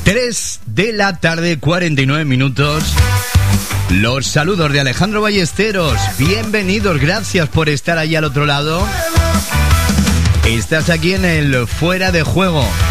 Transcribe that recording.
3 de la tarde, 49 minutos. Los saludos de Alejandro Ballesteros. Bienvenidos, gracias por estar ahí al otro lado. Estás aquí en el Fuera de Juego.